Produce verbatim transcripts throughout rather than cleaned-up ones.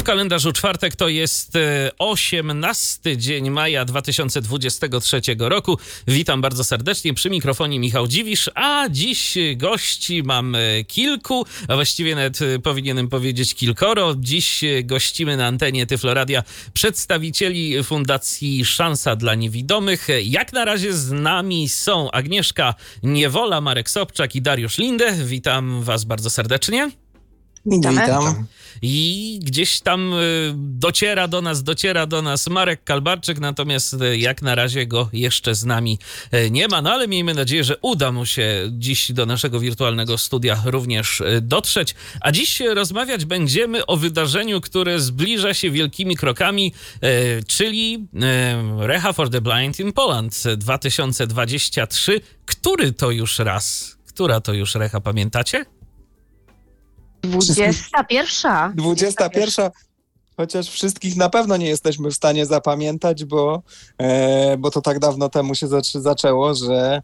kalendarzu czwartek to jest osiemnasty dzień maja dwa tysiące dwudziestego trzeciego roku. Witam bardzo serdecznie, przy mikrofonie Michał Dziwisz, a dziś gości mam kilku, a właściwie nawet powinienem powiedzieć kilkoro. Dziś gościmy na antenie Tyfloradia przedstawicieli Fundacji Szansa dla Niewidomych. Jak na razie z nami są Agnieszka Niewola, Marek Sobczak i Dariusz Lindę. Witam was bardzo serdecznie. Witamy. Witam. I gdzieś tam dociera do nas, dociera do nas Marek Kalbarczyk, natomiast jak na razie go jeszcze z nami nie ma, no ale miejmy nadzieję, że uda mu się dziś do naszego wirtualnego studia również dotrzeć. A dziś rozmawiać będziemy o wydarzeniu, które zbliża się wielkimi krokami, czyli Reha for the Blind in Poland dwa tysiące dwudziesty trzeci. Który to już raz? Która to już Reha, pamiętacie? Dwudziesta pierwsza. Dwudziesta pierwsza, chociaż wszystkich na pewno nie jesteśmy w stanie zapamiętać, bo, e, bo to tak dawno temu się zaczę, zaczęło, że,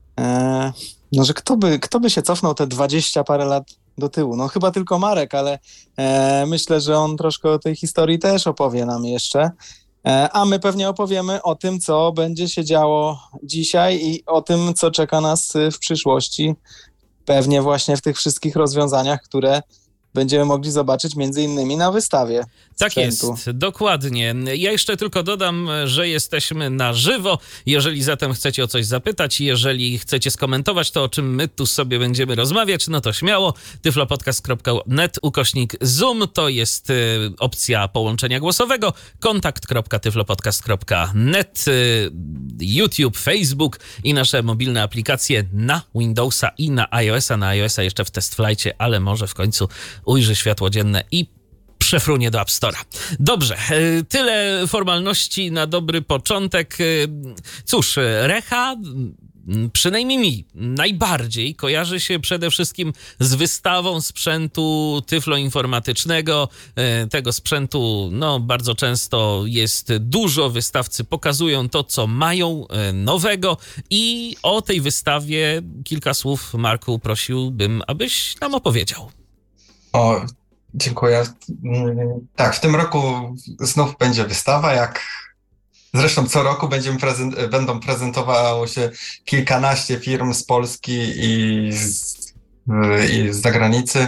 e, no, że kto by, kto by się cofnął te dwadzieścia parę lat do tyłu. No chyba tylko Marek, ale e, myślę, że on troszkę o tej historii też opowie nam jeszcze. E, a my pewnie opowiemy o tym, co będzie się działo dzisiaj i o tym, co czeka nas w przyszłości. Pewnie właśnie w tych wszystkich rozwiązaniach, które będziemy mogli zobaczyć między innymi na wystawie Tak sprzętu. jest, dokładnie. Ja jeszcze tylko dodam, że jesteśmy na żywo. Jeżeli zatem chcecie o coś zapytać, jeżeli chcecie skomentować to, o czym my tu sobie będziemy rozmawiać, no to śmiało. tyflopodcast kropka net ukośnik Zoom to jest y, opcja połączenia głosowego. kontakt kropka tyflopodcast kropka net, y, YouTube, Facebook i nasze mobilne aplikacje na Windowsa i na iOS-a. Na iOS-a jeszcze w testflighcie, ale może w końcu ujrzy światło dzienne i przefrunie do App Store'a. Dobrze, tyle formalności na dobry początek. Cóż, Reha, przynajmniej mi, najbardziej kojarzy się przede wszystkim z wystawą sprzętu tyfloinformatycznego. Tego sprzętu, no, bardzo często jest dużo. Wystawcy pokazują to, co mają nowego i o tej wystawie kilka słów, Marku, prosiłbym, abyś nam opowiedział. O, dziękuję. Tak, w tym roku znów będzie wystawa, jak zresztą co roku będziemy prezent- będą prezentowało się kilkanaście firm z Polski i z, i z zagranicy.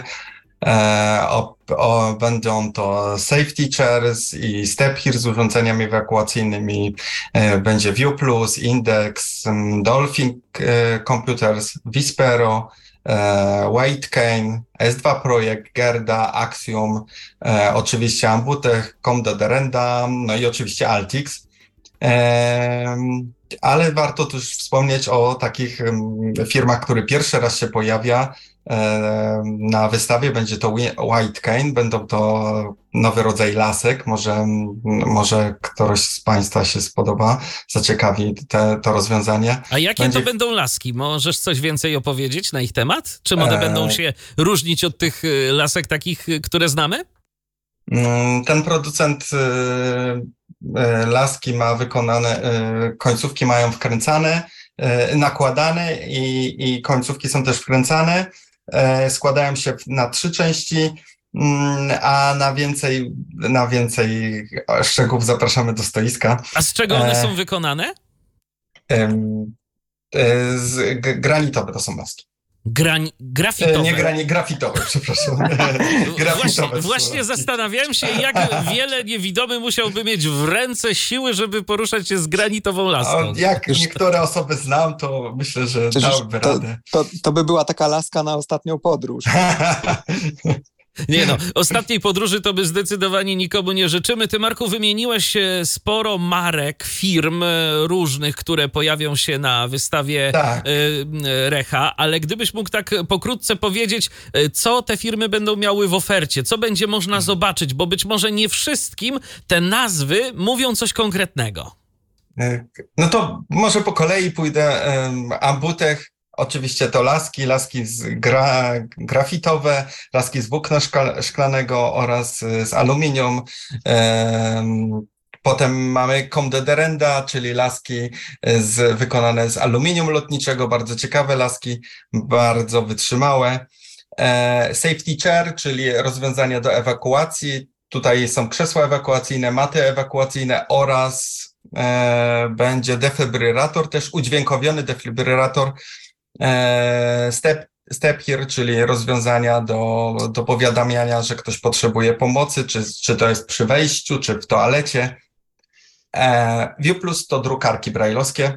E, o, o, będą to safety chairs i step here z urządzeniami ewakuacyjnymi. E, będzie View Plus, Index, Dolphin e, Computers, Vispero, E, White Cane, S dwa Projekt, Gerda, Axiom, e, oczywiście Ambutech, Comda Derenda, no i oczywiście Altix. E, ale warto też wspomnieć o takich um, firmach, które pierwszy raz się pojawia e, na wystawie. Będzie to White Cane, będą to nowy rodzaj lasek. Może, może któryś z Państwa się spodoba, zaciekawi te, to rozwiązanie. A jakie będzie... to będą laski? Możesz coś więcej opowiedzieć na ich temat? Czy one e... będą się różnić od tych lasek takich, które znamy? Ten producent laski ma wykonane, końcówki mają wkręcane, nakładane i, i końcówki są też wkręcane. Składają się na trzy części, a na więcej, na więcej szczegółów zapraszamy do stoiska. A z czego one są wykonane? Z granitowe to są laski. Grani- grafitowe. Nie grani, grafitowe, przepraszam. grafitowe właśnie, właśnie zastanawiałem się, jak wiele niewidomy musiałby mieć w ręce siły, żeby poruszać się z granitową laską. O, jak niektóre osoby znam, to myślę, że dałyby to, radę. To, to by była taka laska na ostatnią podróż. Nie no, ostatniej podróży to by zdecydowanie nikomu nie życzymy. Ty, Marku, wymieniłeś sporo marek, firm różnych, które pojawią się na wystawie tak. Reha, ale gdybyś mógł tak pokrótce powiedzieć, co te firmy będą miały w ofercie, co będzie można zobaczyć, bo być może nie wszystkim te nazwy mówią coś konkretnego. No to może po kolei pójdę. Ambutech. Oczywiście to laski, laski z gra, grafitowe, laski z włókna szkla, szklanego oraz z aluminium. Ehm, potem mamy Comda Derenda, czyli laski z, wykonane z aluminium lotniczego, bardzo ciekawe laski, bardzo wytrzymałe. E, safety chair, czyli rozwiązania do ewakuacji. tutaj są krzesła ewakuacyjne, maty ewakuacyjne oraz e, będzie defibrylator, też udźwiękowiony defibrylator e, step, step here, czyli rozwiązania do, do powiadamiania, że ktoś potrzebuje pomocy, czy, czy to jest przy wejściu, czy w toalecie. E, View Plus to drukarki brajlowskie.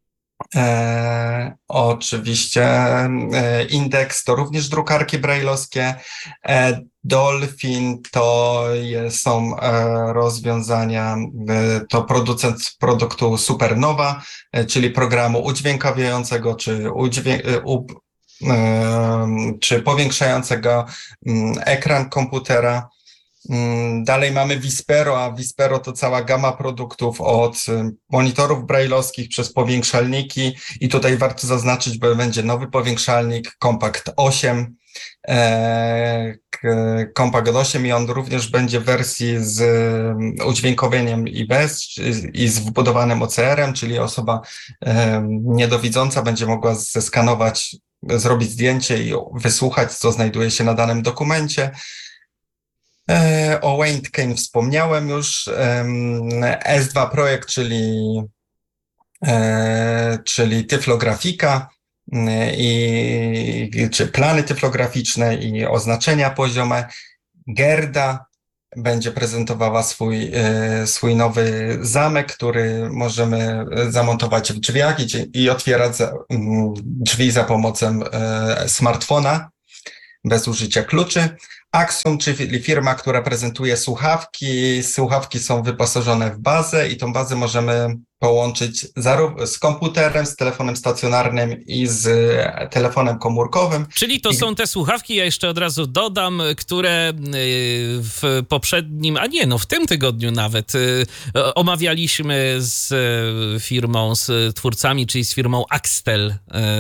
E, oczywiście e, Index to również drukarki brajlowskie. E, Dolphin to je, są e, rozwiązania, e, to producent produktu Supernowa, e, czyli programu udźwiękawiającego czy, udźwię, e, u, e, czy powiększającego m, ekran komputera. Dalej mamy Vispero, a Vispero to cała gama produktów od monitorów brailleowskich przez powiększalniki i tutaj warto zaznaczyć, bo będzie nowy powiększalnik Compact osiem, e, Compact osiem i on również będzie w wersji z udźwiękowieniem I B S i z wbudowanym O C R-em, czyli osoba e, niedowidząca będzie mogła zeskanować, zrobić zdjęcie i wysłuchać, co znajduje się na danym dokumencie. O Wayne Kane wspomniałem już, S dwa Projekt, czyli, czyli tyflografika i, czy plany tyflograficzne i oznaczenia poziome. Gerda będzie prezentowała swój, swój nowy zamek, który możemy zamontować w drzwiach i, i otwierać za, drzwi za pomocą smartfona bez użycia kluczy. Axiom, czyli firma, która prezentuje słuchawki. Słuchawki są wyposażone w bazę i tą bazę możemy połączyć z komputerem, z telefonem stacjonarnym i z telefonem komórkowym. Czyli to są te słuchawki, ja jeszcze od razu dodam, które w poprzednim, a nie, no w tym tygodniu nawet omawialiśmy z firmą, z twórcami, czyli z firmą Axtel.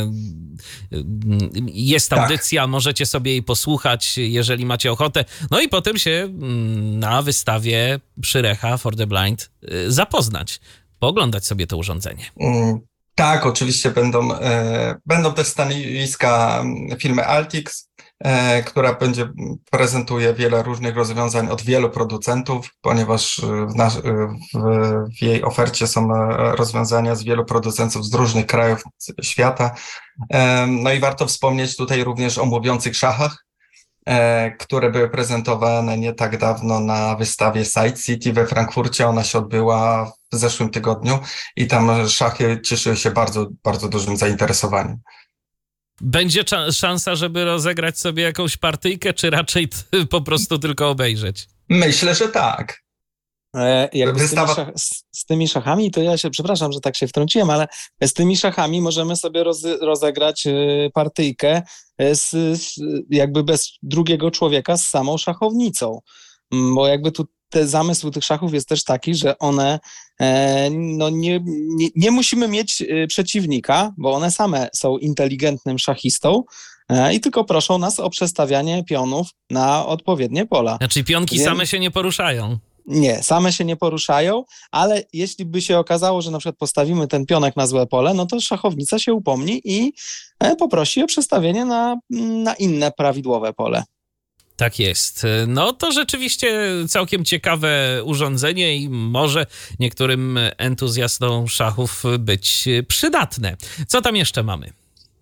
Jest audycja, tak. Możecie sobie jej posłuchać, jeżeli macie ochotę. No i potem się na wystawie Przyrecha for the Blind zapoznać. Pooglądać sobie to urządzenie. Mm, tak, oczywiście będą, e, będą też stanowiska firmy Altix, e, która będzie prezentuje wiele różnych rozwiązań od wielu producentów, ponieważ w, nas, w, w jej ofercie są rozwiązania z wielu producentów z różnych krajów świata. E, no i warto wspomnieć tutaj również o mówiących szachach, e, które były prezentowane nie tak dawno na wystawie Side City we Frankfurcie. Ona się odbyła w zeszłym tygodniu i tam szachy cieszyły się bardzo, bardzo dużym zainteresowaniem. Będzie cza- szansa, żeby rozegrać sobie jakąś partyjkę, czy raczej t- po prostu tylko obejrzeć? Myślę, że tak. E, jakby Wystawa... z, tymi szach, z, z tymi szachami, to ja się, przepraszam, że tak się wtrąciłem, ale z tymi szachami możemy sobie roz, rozegrać y, partyjkę z, z, jakby bez drugiego człowieka z samą szachownicą, bo jakby tu te zamysł tych szachów jest też taki, że one e, no nie, nie, nie musimy mieć e, przeciwnika, bo one same są inteligentnym szachistą e, i tylko proszą nas o przestawianie pionów na odpowiednie pola. Znaczy pionki Więc... same się nie poruszają. Nie, same się nie poruszają, ale jeśli by się okazało, że na przykład postawimy ten pionek na złe pole, no to szachownica się upomni i e, poprosi o przestawienie na, na inne prawidłowe pole. Tak jest. No to rzeczywiście całkiem ciekawe urządzenie i może niektórym entuzjastom szachów być przydatne. Co tam jeszcze mamy?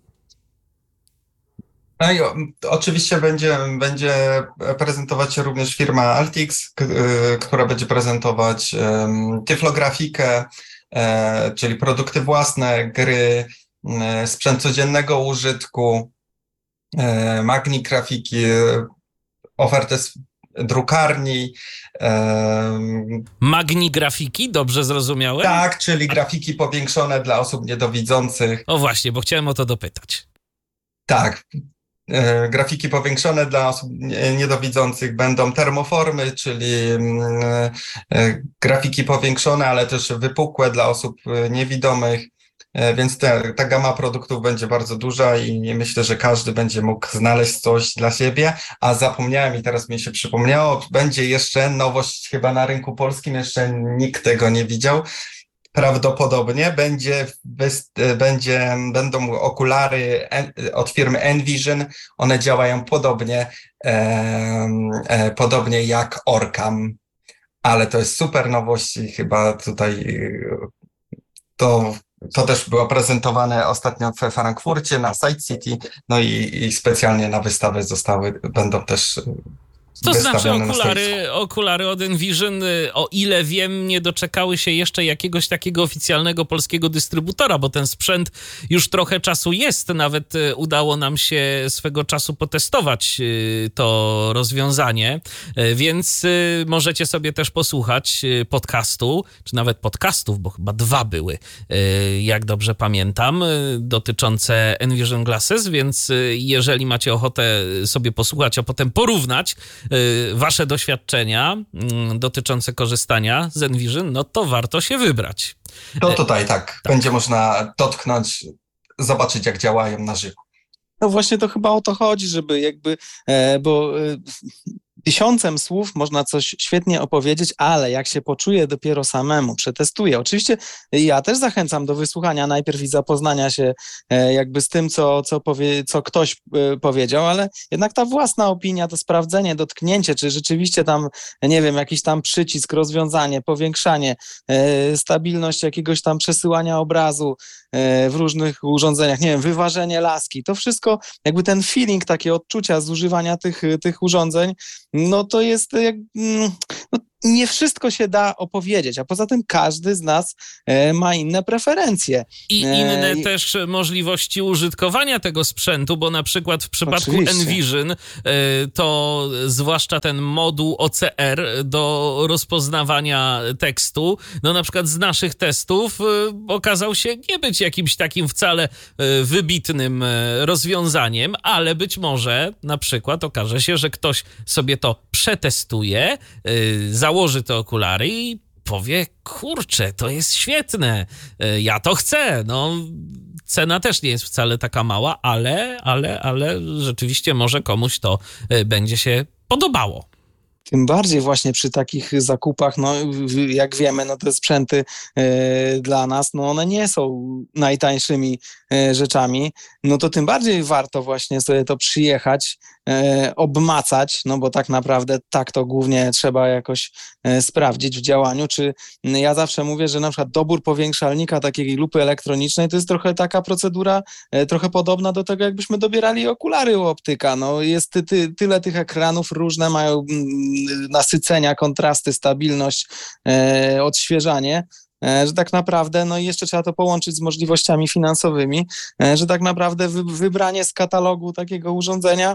No i oczywiście będzie, będzie prezentować się również firma Altix, k- która będzie prezentować um, tyflografikę, e, czyli produkty własne, gry, e, sprzęt codziennego użytku, e, Magni grafiki, ofertę z drukarni. Um, Magni grafiki, dobrze zrozumiałem? Tak, czyli grafiki powiększone dla osób niedowidzących. O właśnie, bo chciałem o to dopytać. Tak. E, grafiki powiększone dla osób niedowidzących będą termoformy, czyli e, e, grafiki powiększone, ale też wypukłe dla osób niewidomych, e, więc te, ta gama produktów będzie bardzo duża i myślę, że każdy będzie mógł znaleźć coś dla siebie, a zapomniałem i teraz mi się przypomniało, będzie jeszcze nowość chyba na rynku polskim, jeszcze nikt tego nie widział, prawdopodobnie będzie, będzie, będą okulary od firmy Envision. One działają podobnie, e, e, podobnie jak Orcam, ale to jest super nowość i chyba tutaj to, to też było prezentowane ostatnio w Frankfurcie na Side City, no i, i specjalnie na wystawę zostały, będą też To znaczy okulary, okulary od Envision, o ile wiem, nie doczekały się jeszcze jakiegoś takiego oficjalnego polskiego dystrybutora, bo ten sprzęt już trochę czasu jest. Nawet udało nam się swego czasu potestować to rozwiązanie, więc możecie sobie też posłuchać podcastu, czy nawet podcastów, bo chyba dwa były, jak dobrze pamiętam, dotyczące Envision Glasses, więc jeżeli macie ochotę sobie posłuchać, a potem porównać wasze doświadczenia dotyczące korzystania z Envision, no to warto się wybrać. To tutaj tak, tak. Będzie można dotknąć, zobaczyć jak działają na żywo. No właśnie to chyba o to chodzi, żeby jakby, e, bo e, tysiącem słów można coś świetnie opowiedzieć, ale jak się poczuje dopiero samemu, przetestuje. Oczywiście ja też zachęcam do wysłuchania najpierw i zapoznania się e, jakby z tym, co, co, powie, co ktoś e, powiedział, ale jednak ta własna opinia, to sprawdzenie, dotknięcie, czy rzeczywiście tam, nie wiem, jakiś tam przycisk, rozwiązanie, powiększanie, e, stabilność jakiegoś tam przesyłania obrazu e, w różnych urządzeniach, nie wiem, wyważenie laski, to wszystko, jakby ten feeling, takie odczucia z używania tych, tych urządzeń, no to jest jak, no, nie wszystko się da opowiedzieć, a poza tym każdy z nas e, ma inne preferencje. I inne e, też możliwości użytkowania tego sprzętu, bo na przykład w przypadku oczywiście. Envision e, to zwłaszcza ten moduł O C R do rozpoznawania tekstu, no na przykład z naszych testów e, okazał się nie być jakimś takim wcale e, wybitnym e, rozwiązaniem, ale być może na przykład okaże się, że ktoś sobie to przetestuje, e, założy te okulary i powie, kurczę, to jest świetne, ja to chcę. No, cena też nie jest wcale taka mała, ale, ale, ale rzeczywiście może komuś to będzie się podobało. Tym bardziej właśnie przy takich zakupach, no jak wiemy, no te sprzęty e, dla nas, no one nie są najtańszymi e, rzeczami, no to tym bardziej warto właśnie sobie to przyjechać, e, obmacać, no bo tak naprawdę tak to głównie trzeba jakoś e, sprawdzić w działaniu, czy ja zawsze mówię, że na przykład dobór powiększalnika takiej lupy elektronicznej to jest trochę taka procedura, e, trochę podobna do tego, jakbyśmy dobierali okulary u optyka, no jest ty, ty, tyle tych ekranów, różne mają nasycenia, kontrasty, stabilność, e, odświeżanie, e, że tak naprawdę, no i jeszcze trzeba to połączyć z możliwościami finansowymi, e, że tak naprawdę wy, wybranie z katalogu takiego urządzenia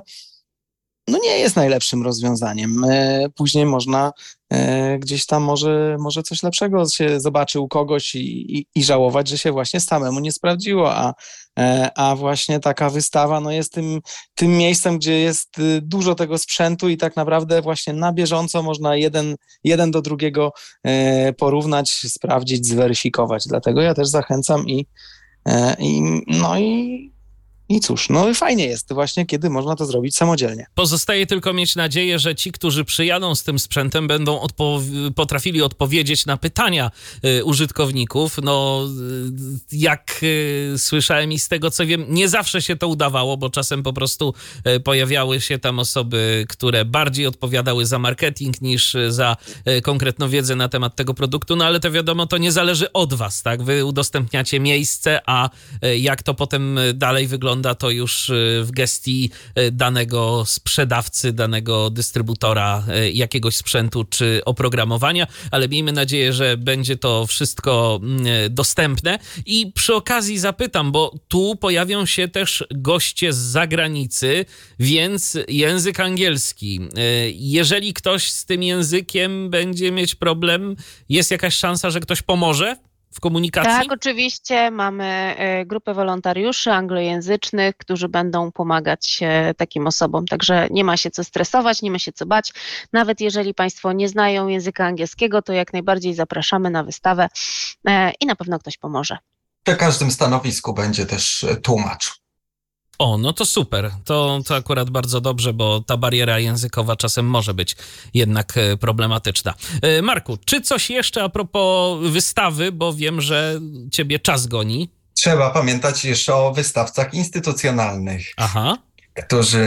no nie jest najlepszym rozwiązaniem. E, później można e, gdzieś tam może, może coś lepszego się zobaczy u kogoś i, i, i żałować, że się właśnie samemu nie sprawdziło, a, e, a właśnie taka wystawa no jest tym, tym miejscem, gdzie jest dużo tego sprzętu i tak naprawdę właśnie na bieżąco można jeden, jeden do drugiego e, porównać, sprawdzić, zweryfikować. Dlatego ja też zachęcam i, e, i no i I cóż, no i fajnie jest właśnie, kiedy można to zrobić samodzielnie. Pozostaje tylko mieć nadzieję, że ci, którzy przyjadą z tym sprzętem, będą odpo- potrafili odpowiedzieć na pytania y, użytkowników. No, y, jak y, słyszałem i z tego, co wiem, nie zawsze się to udawało, bo czasem po prostu y, pojawiały się tam osoby, które bardziej odpowiadały za marketing niż za y, konkretną wiedzę na temat tego produktu. No ale to wiadomo, to nie zależy od was, tak? Wy udostępniacie miejsce, a y, jak to potem dalej wygląda, to już w gestii danego sprzedawcy, danego dystrybutora jakiegoś sprzętu czy oprogramowania, ale miejmy nadzieję, że będzie to wszystko dostępne. I przy okazji zapytam, bo tu pojawią się też goście z zagranicy, więc język angielski. Jeżeli ktoś z tym językiem będzie mieć problem, jest jakaś szansa, że ktoś pomoże w komunikacji? Tak, oczywiście. Mamy grupę wolontariuszy anglojęzycznych, którzy będą pomagać takim osobom, także nie ma się co stresować, nie ma się co bać. Nawet jeżeli Państwo nie znają języka angielskiego, to jak najbardziej zapraszamy na wystawę i na pewno ktoś pomoże. Przy każdym stanowisku będzie też tłumacz. O, no to super. To, to akurat bardzo dobrze, bo ta bariera językowa czasem może być jednak problematyczna. Marku, czy coś jeszcze a propos wystawy, bo wiem, że ciebie czas goni? Trzeba pamiętać jeszcze o wystawcach instytucjonalnych, Aha. którzy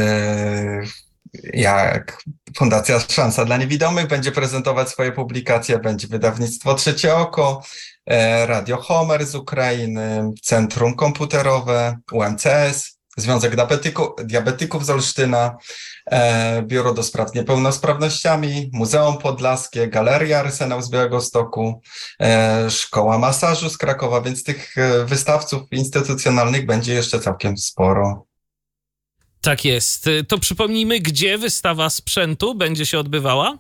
jak Fundacja Szansa dla Niewidomych będzie prezentować swoje publikacje, będzie wydawnictwo Trzecie Oko, Radio Homer z Ukrainy, Centrum Komputerowe, U M C S, Związek Diabetyku, Diabetyków z Olsztyna, Biuro do Spraw z Niepełnosprawnościami, Muzeum Podlaskie, Galeria Arsenał z Białegostoku, Szkoła Masażu z Krakowa, więc tych wystawców instytucjonalnych będzie jeszcze całkiem sporo. Tak jest. To przypomnijmy, gdzie wystawa sprzętu będzie się odbywała?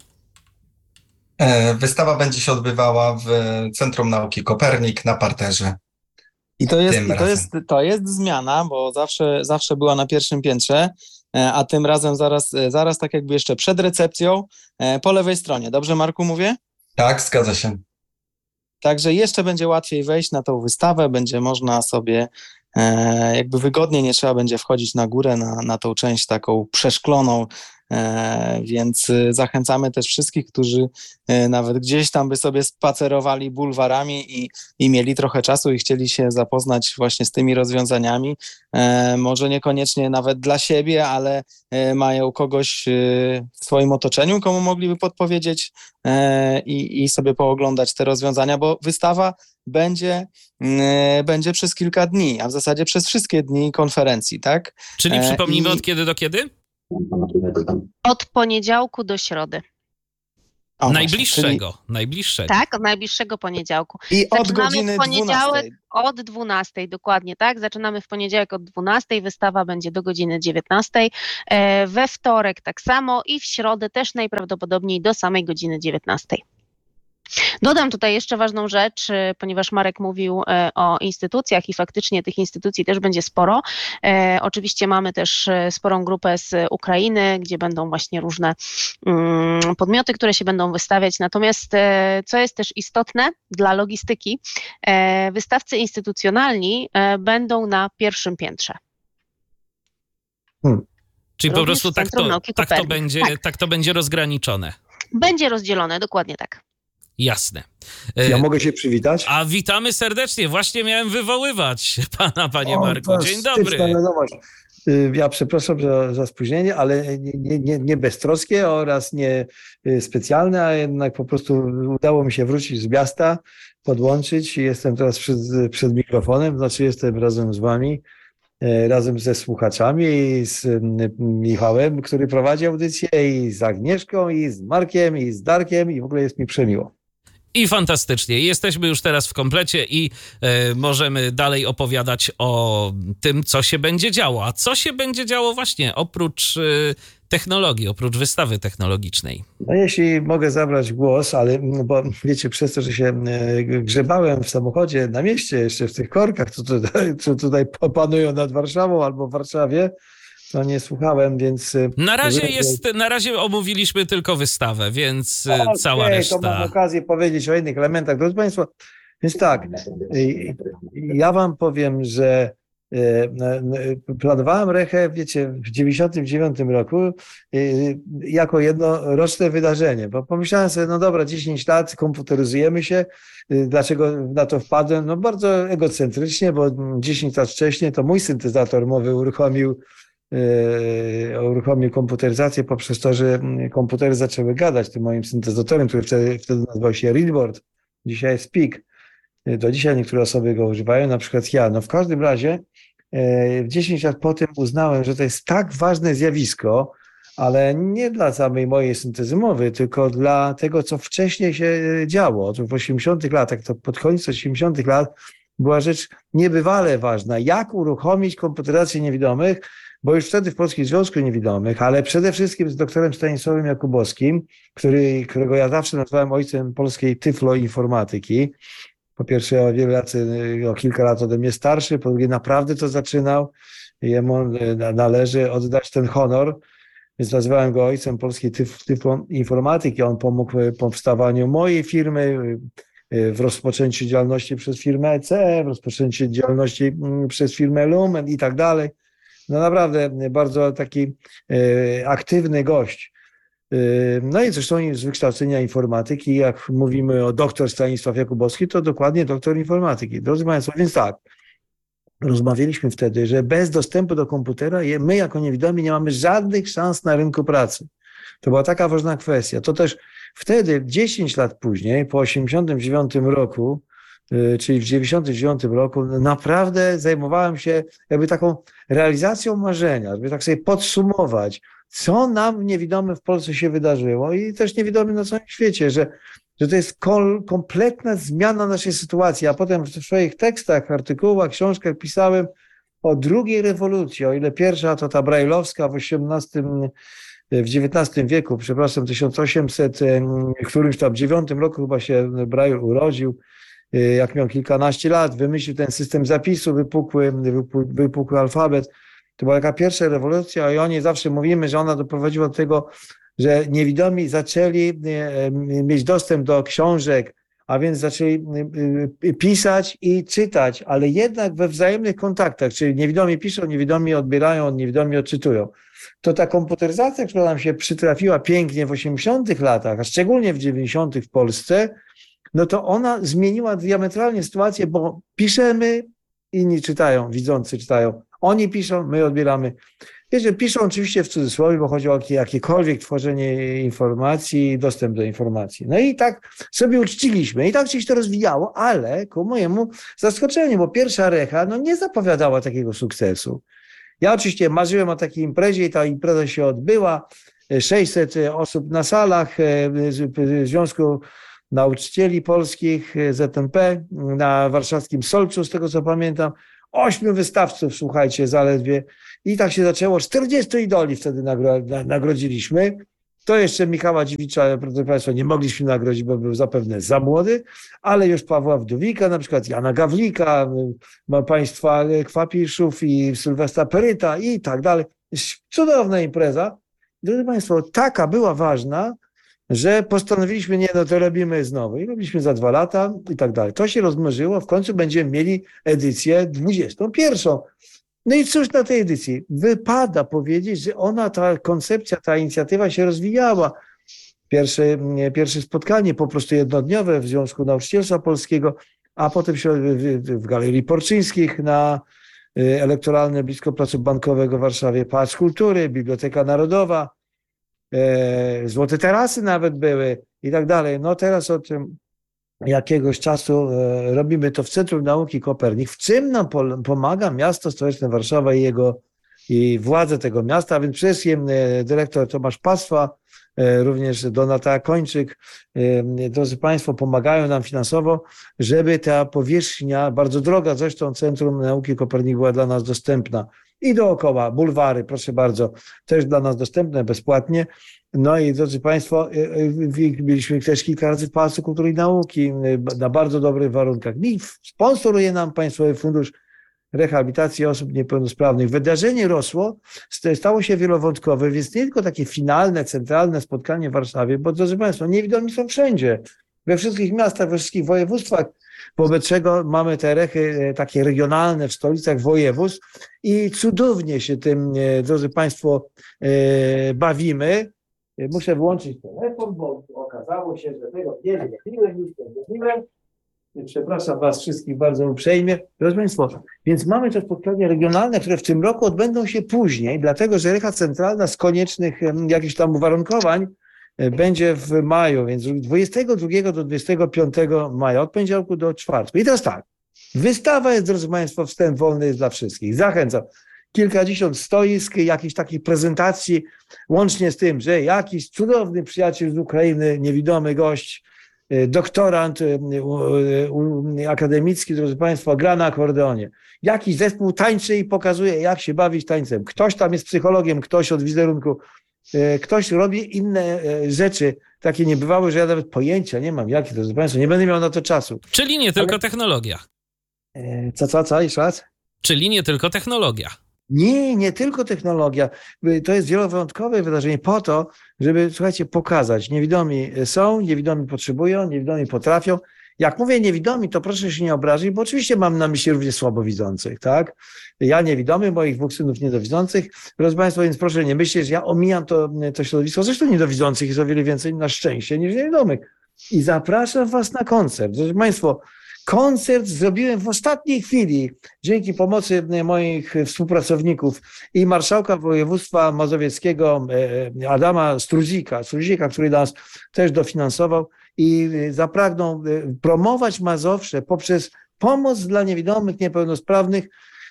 Wystawa będzie się odbywała w Centrum Nauki Kopernik na parterze. I to jest, i to jest, to jest zmiana, bo zawsze, zawsze była na pierwszym piętrze, a tym razem zaraz, zaraz tak jakby jeszcze przed recepcją po lewej stronie. Dobrze, Marku, mówię? Tak, zgadza się. Także jeszcze będzie łatwiej wejść na tą wystawę, będzie można sobie e, jakby wygodnie, nie trzeba będzie wchodzić na górę, na, na tą część taką przeszkloną, e, więc zachęcamy też wszystkich, którzy e, nawet gdzieś tam by sobie spacerowali bulwarami i, i mieli trochę czasu i chcieli się zapoznać właśnie z tymi rozwiązaniami, e, może niekoniecznie nawet dla siebie, ale e, mają kogoś e, w swoim otoczeniu, komu mogliby podpowiedzieć e, i, i sobie pooglądać te rozwiązania, bo wystawa będzie, e, będzie przez kilka dni, a w zasadzie przez wszystkie dni konferencji, tak? Czyli przypomnijmy E, i... od kiedy do kiedy? Od poniedziałku do środy. O, najbliższego, właśnie, najbliższego. Tak, od najbliższego poniedziałku. I od Zaczynamy godziny w poniedziałek dwunastej. od dwunastej, dokładnie tak. Zaczynamy w poniedziałek od dwunastej, wystawa będzie do godziny dziewiętnastej. E, we wtorek tak samo i w środę też najprawdopodobniej do samej godziny dziewiętnastej. Dodam tutaj jeszcze ważną rzecz, ponieważ Marek mówił o instytucjach i faktycznie tych instytucji też będzie sporo. E, oczywiście mamy też sporą grupę z Ukrainy, gdzie będą właśnie różne mm, podmioty, które się będą wystawiać. Natomiast e, co jest też istotne dla logistyki, e, wystawcy instytucjonalni e, będą na pierwszym piętrze. Hmm. Czyli Również po prostu tak to, tak, to będzie, tak. tak to będzie rozgraniczone. Będzie rozdzielone, dokładnie tak. Jasne. Ja mogę się przywitać? A witamy serdecznie. Właśnie miałem wywoływać pana, panie Marku. O, dzień dobry. Wiadomość. Ja przepraszam za, za spóźnienie, ale nie, nie, nie beztroskie oraz nie specjalne, a jednak po prostu udało mi się wrócić z miasta, podłączyć i jestem teraz przed, przed mikrofonem, znaczy jestem razem z wami, razem ze słuchaczami i z Michałem, który prowadzi audycję, i z Agnieszką, i z Markiem, i z Darkiem, i w ogóle jest mi przemiło. I fantastycznie. Jesteśmy już teraz w komplecie i e, możemy dalej opowiadać o tym, co się będzie działo. A co się będzie działo właśnie oprócz e, technologii, oprócz wystawy technologicznej? No jeśli mogę zabrać głos, ale bo wiecie, przez to, że się grzebałem w samochodzie na mieście, jeszcze w tych korkach, co tutaj, co tutaj panują nad Warszawą albo w Warszawie, to nie słuchałem, więc... Na razie jest, na razie omówiliśmy tylko wystawę, więc okay, cała reszta... to mam okazję powiedzieć o innych elementach. Drodzy Państwo, więc tak, ja wam powiem, że planowałem Rechę, wiecie, w dziewięćdziesiątym dziewiątym roku jako jednoroczne wydarzenie, bo pomyślałem sobie, no dobra, dziesięć lat, komputeryzujemy się, dlaczego na to wpadłem? No bardzo egocentrycznie, bo dziesięć lat wcześniej to mój syntezator mowy uruchomił uruchomił komputeryzację poprzez to, że komputery zaczęły gadać tym moim syntezatorem, który wtedy, wtedy nazywał się Readboard, dzisiaj jest Speak. Do dzisiaj niektóre osoby go używają, na przykład ja. No w każdym razie dziesięć lat po tym uznałem, że to jest tak ważne zjawisko, ale nie dla samej mojej syntezy mowy, tylko dla tego, co wcześniej się działo. Otóż w osiemdziesiątych latach, to pod koniec osiemdziesiątych lat była rzecz niebywale ważna. Jak uruchomić komputeryzację niewidomych, bo już wtedy w Polskim Związku Niewidomych, ale przede wszystkim z doktorem Stanisławem Jakubowskim, który, którego ja zawsze nazwałem ojcem polskiej tyfloinformatyki. Po pierwsze o wiele lat, o kilka lat ode mnie starszy, po drugie naprawdę to zaczynał. Jemu należy oddać ten honor, więc nazywałem go ojcem polskiej tyf, tyfloinformatyki. On pomógł w powstawaniu mojej firmy, w rozpoczęciu działalności przez firmę E C E, w rozpoczęciu działalności przez firmę Lumen i tak dalej. no naprawdę bardzo taki aktywny gość. No i zresztą z wykształcenia informatyki, jak mówimy o doktor Stanisław Jakubowski, to dokładnie doktor informatyki. Drodzy Państwo, więc tak, rozmawialiśmy wtedy, że bez dostępu do komputera my jako niewidomi nie mamy żadnych szans na rynku pracy. To była taka ważna kwestia. To też wtedy, dziesięć lat później, po osiemdziesiątym dziewiątym roku, czyli w dziewięćdziesiątym dziewiątym roku, naprawdę zajmowałem się jakby taką realizacją marzenia, żeby tak sobie podsumować, co nam niewidomym w Polsce się wydarzyło i też niewidomym na całym świecie, że, że to jest kol, kompletna zmiana naszej sytuacji. A potem w swoich tekstach, artykułach, książkach pisałem o drugiej rewolucji, o ile pierwsza to ta brajlowska w osiemnastym w dziewiętnastym wieku, przepraszam, tysiąc osiemset, którymś tam dziewiątym roku chyba się Braille urodził, jak miał kilkanaście lat, wymyślił ten system zapisu, wypukły, wypukły alfabet. To była taka pierwsza rewolucja i o niej zawsze mówimy, że ona doprowadziła do tego, że niewidomi zaczęli mieć dostęp do książek, a więc zaczęli pisać i czytać, ale jednak we wzajemnych kontaktach, czyli niewidomi piszą, niewidomi odbierają, niewidomi odczytują. To ta komputeryzacja, która nam się przytrafiła pięknie w osiemdziesiątych latach, a szczególnie w dziewięćdziesiątych w Polsce, no to ona zmieniła diametralnie sytuację, bo piszemy, inni czytają, widzący czytają. Oni piszą, my odbieramy. Wiecie, piszą oczywiście w cudzysłowie, bo chodzi o jakiekolwiek tworzenie informacji, dostęp do informacji. No i tak sobie uczciliśmy i tak się to rozwijało, ale ku mojemu zaskoczeniu, bo pierwsza Recha no nie zapowiadała takiego sukcesu. Ja oczywiście marzyłem o takiej imprezie i ta impreza się odbyła. sześćset osób na salach Związku Nauczycieli Polskich, Z N P, na warszawskim Solczu, z tego co pamiętam. Ośmiu wystawców, słuchajcie, zaledwie. I tak się zaczęło. czterdziestu idoli wtedy nagro- nagrodziliśmy. To jeszcze Michała Dziwicza, proszę Państwa, nie mogliśmy nagrodzić, bo był zapewne za młody, ale już Pawła Wdówika, na przykład Jana Gawlika, ma Państwa Kwapiszów i Sylwestra Peryta i tak dalej. Cudowna impreza. Drodzy Państwo, taka była ważna, że postanowiliśmy, nie, no to robimy znowu. I robiliśmy za dwa lata i tak dalej. To się rozmnożyło, w końcu będziemy mieli edycję dwudziestą pierwszą. No i cóż na tej edycji? Wypada powiedzieć, że ona, ta koncepcja, ta inicjatywa się rozwijała. Pierwsze, pierwsze spotkanie po prostu jednodniowe w Związku Nauczycielstwa Polskiego, a potem w, w Galerii Porczyńskich na Elektoralne blisko Placu Bankowego w Warszawie, Pałac Kultury, Biblioteka Narodowa, Złote Tarasy nawet były i tak dalej. No teraz od jakiegoś czasu robimy to w Centrum Nauki Kopernik, w czym nam pomaga miasto stołeczne Warszawa i jego i władze tego miasta, a więc przede wszystkim dyrektor Tomasz Paswa, również Donata Kończyk, drodzy Państwo, pomagają nam finansowo, żeby ta powierzchnia, bardzo droga zresztą, Centrum Nauki Kopernik była dla nas dostępna. I dookoła, bulwary, proszę bardzo, też dla nas dostępne bezpłatnie. No i drodzy Państwo, byliśmy też kilka razy w Pałacu Kultury i Nauki na bardzo dobrych warunkach. I sponsoruje nam Państwowy Fundusz Rehabilitacji Osób Niepełnosprawnych. Wydarzenie rosło, stało się wielowątkowe, więc nie tylko takie finalne, centralne spotkanie w Warszawie, bo drodzy Państwo, niewidomi są wszędzie, we wszystkich miastach, we wszystkich województwach, wobec czego mamy te rechy takie regionalne w stolicach województw i cudownie się tym, drodzy Państwo, bawimy. Muszę wyłączyć telefon, bo okazało się, że tego nie wyjaśniłem, już to wyjaśniłem. Przepraszam Was wszystkich bardzo uprzejmie. Drodzy Państwo, więc mamy te spotkania regionalne, które w tym roku odbędą się później, dlatego że Recha Centralna z koniecznych jakichś tam uwarunkowań będzie w maju, więc dwudziestego drugiego do dwudziestego piątego maja, od poniedziałku do czwartku. I teraz tak, wystawa jest, drodzy Państwo, wstęp wolny jest dla wszystkich. Zachęcam. Kilkadziesiąt stoisk, jakichś takich prezentacji, łącznie z tym, że jakiś cudowny przyjaciel z Ukrainy, niewidomy gość, doktorant akademicki, drodzy Państwo, gra na akordeonie. Jakiś zespół tańczy i pokazuje, jak się bawić tańcem. Ktoś tam jest psychologiem, ktoś od wizerunku, ktoś robi inne rzeczy, takie niebywałe, że ja nawet pojęcia nie mam, jakie, drodzy Państwo, nie będę miał na to czasu. Czyli nie tylko Ale... technologia. Co, co, co? Jeszcze raz? Czyli nie tylko technologia. Nie, nie tylko technologia. To jest wielowątkowe wydarzenie po to, żeby, słuchajcie, pokazać. Niewidomi są, niewidomi potrzebują, niewidomi potrafią Jak mówię niewidomi, to proszę się nie obrazić, bo oczywiście mam na myśli również słabowidzących, tak? Ja niewidomy, moich dwóch synów niedowidzących. Drodzy Państwo, więc proszę nie myśleć, że ja omijam to, to środowisko. Zresztą niedowidzących jest o wiele więcej na szczęście niż niewidomych. I zapraszam Was na koncert. Drodzy Państwo, koncert zrobiłem w ostatniej chwili dzięki pomocy moich współpracowników i marszałka województwa mazowieckiego Adama Struzika, Struzika, który nas też dofinansował i zapragnął promować Mazowsze poprzez pomoc dla niewidomych, niepełnosprawnych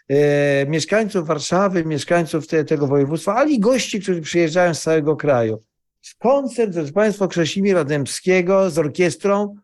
e, mieszkańców Warszawy, mieszkańców te, tego województwa, ale i gości, którzy przyjeżdżają z całego kraju. Koncert, drodzy Państwo, Krzesimira Dębskiego z orkiestrą,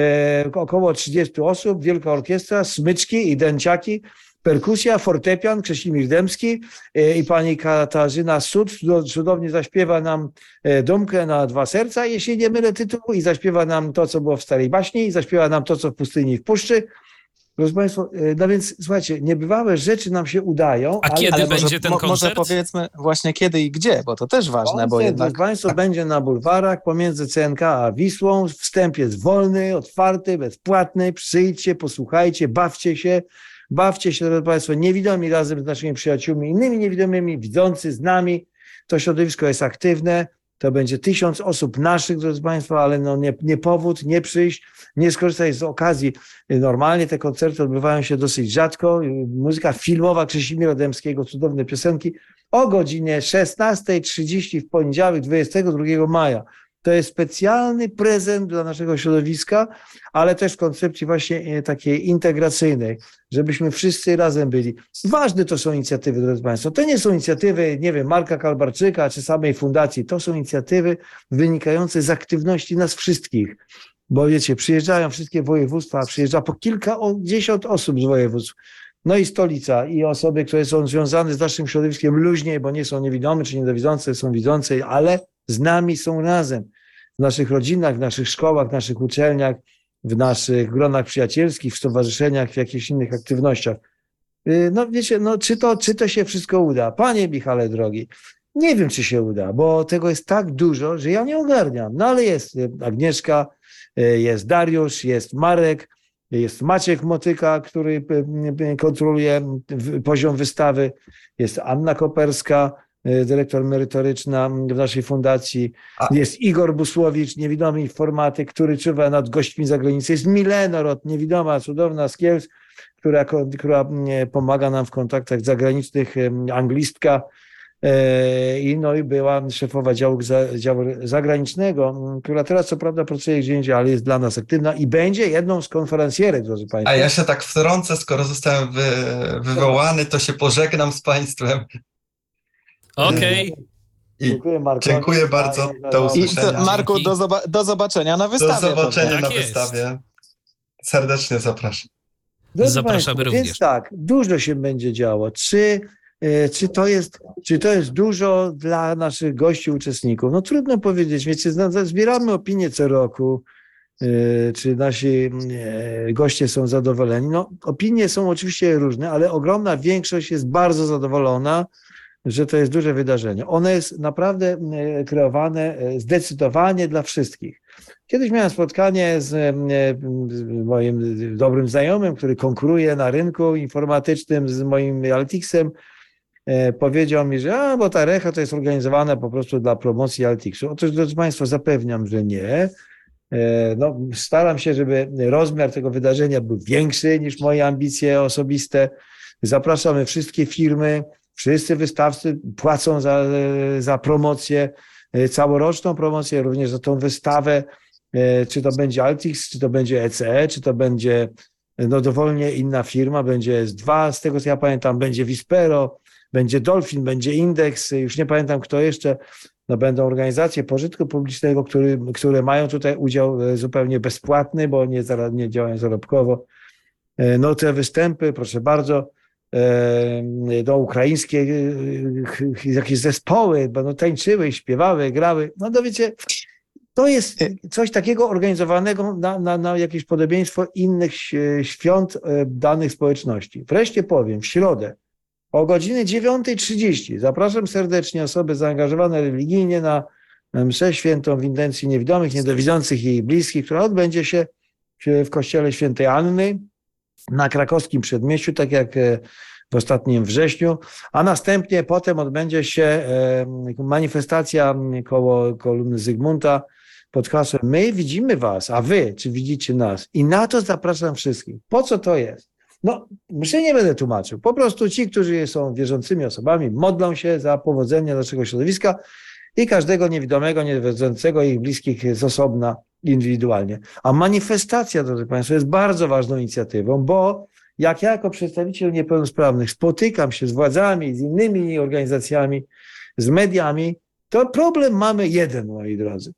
e, około trzydziestu osób, wielka orkiestra, smyczki i dęciaki, perkusja, fortepian, Krzesimir Dębski e, i pani Katarzyna Sud cudownie zaśpiewa nam e, Dumkę na dwa serca, jeśli nie mylę tytułu, i zaśpiewa nam to, co było w Starej Baśni, i zaśpiewa nam to, co w Pustyni i w Puszczy. Proszę Państwa, no więc słuchajcie, niebywałe rzeczy nam się udają. A ale, kiedy ale będzie może, ten mo, koncert? Może powiedzmy właśnie kiedy i gdzie, bo to też ważne, koncert, bo jednak... proszę Państwa, będzie na bulwarach pomiędzy C N K a Wisłą. Wstęp jest wolny, otwarty, bezpłatny. Przyjdźcie, posłuchajcie, bawcie się. Bawcie się, drodzy Państwo, niewidomi razem z naszymi przyjaciółmi, innymi niewidomymi, widzący z nami. To środowisko jest aktywne. To będzie tysiąc osób naszych, drodzy Państwo, ale no nie, nie powód, nie przyjść, nie skorzystać z okazji. Normalnie te koncerty odbywają się dosyć rzadko. Muzyka filmowa Krzesimira Dębskiego, cudowne piosenki, o godzinie szesnastej trzydzieści w poniedziałek, dwudziestego drugiego maja. To jest specjalny prezent dla naszego środowiska, ale też w koncepcji właśnie takiej integracyjnej, żebyśmy wszyscy razem byli. Ważne to są inicjatywy, drodzy Państwo. To nie są inicjatywy, nie wiem, Marka Kalbarczyka czy samej fundacji. To są inicjatywy wynikające z aktywności nas wszystkich. Bo wiecie, przyjeżdżają wszystkie województwa, przyjeżdża po kilkadziesiąt osób z województw. No i stolica, i osoby, które są związane z naszym środowiskiem luźniej, bo nie są niewidomi czy niedowidzące, są widzące, ale z nami są razem. W naszych rodzinach, w naszych szkołach, w naszych uczelniach, w naszych gronach przyjacielskich, w stowarzyszeniach, w jakichś innych aktywnościach. No wiecie, no czy to, czy to się wszystko uda? Panie Michale drogi, nie wiem, czy się uda, bo tego jest tak dużo, że ja nie ogarniam. No ale jest Agnieszka, jest Dariusz, jest Marek, jest Maciek Motyka, który kontroluje poziom wystawy, jest Anna Koperska, dyrektor merytoryczna w naszej fundacji, jest Igor Busłowicz, niewidomy informatyk, który czuwa nad gośćmi z zagranicy, jest Milenorod, niewidoma, cudowna z Kielc, która, która pomaga nam w kontaktach zagranicznych, anglistka, i no i była szefowa działu, działu zagranicznego, która teraz co prawda pracuje gdzie indziej, ale jest dla nas aktywna i będzie jedną z konferencjerek, drodzy Państwo. A ja się tak wtrącę, skoro zostałem wy, wywołany, to się pożegnam z Państwem. Okej. Okay. Dziękuję, Marku. Dziękuję bardzo. Do usłyszenia. I to, Marku, do, zoba- do zobaczenia na wystawie. Do zobaczenia tak na jest. wystawie. Serdecznie zapraszam. Drodzy Zapraszamy Państwo, również. Więc tak, dużo się będzie działo. Czy, czy, to jest, czy to jest dużo dla naszych gości, uczestników? No trudno powiedzieć. Wiecie, zbieramy opinie co roku, czy nasi goście są zadowoleni. No, opinie są oczywiście różne, ale ogromna większość jest bardzo zadowolona, że to jest duże wydarzenie. Ono jest naprawdę kreowane zdecydowanie dla wszystkich. Kiedyś miałem spotkanie z moim dobrym znajomym, który konkuruje na rynku informatycznym z moim Altixem. Powiedział mi, że a, bo ta Recha to jest organizowana po prostu dla promocji Altixu. Otóż, drodzy Państwo, zapewniam, że nie. No, staram się, żeby rozmiar tego wydarzenia był większy niż moje ambicje osobiste. Zapraszamy wszystkie firmy, wszyscy wystawcy płacą za, za promocję, całoroczną promocję, również za tą wystawę, czy to będzie Altix, czy to będzie E C E, czy to będzie no dowolnie inna firma, będzie S dwa, z tego co ja pamiętam, będzie Vispero, będzie Dolphin, będzie Index, już nie pamiętam kto jeszcze, no będą organizacje pożytku publicznego, który, które mają tutaj udział zupełnie bezpłatny, bo nie, nie działają zarobkowo. No te występy, proszę bardzo, do ukraińskie jakieś zespoły będą tańczyły, śpiewały, grały. No to wiecie, to jest coś takiego organizowanego na, na, na jakieś podobieństwo innych świąt danych społeczności. Wreszcie powiem, w środę o godzinie dziewiątej trzydzieści zapraszam serdecznie osoby zaangażowane religijnie na mszę świętą w intencji niewidomych, niedowidzących i ich bliskich, która odbędzie się w kościele świętej Anny na krakowskim przedmieściu, tak jak w ostatnim wrześniu, a następnie potem odbędzie się manifestacja koło kolumny Zygmunta pod hasłem my widzimy was, a wy czy widzicie nas? I na to zapraszam wszystkich. Po co to jest? No, się nie będę tłumaczył. Po prostu ci, którzy są wierzącymi osobami, modlą się za powodzenie naszego środowiska i każdego niewidomego, niewidzącego ich bliskich z osobna, indywidualnie. A manifestacja, drodzy Państwo, jest bardzo ważną inicjatywą, bo jak ja jako przedstawiciel niepełnosprawnych spotykam się z władzami, z innymi organizacjami, z mediami, to problem mamy jeden, moi drodzy.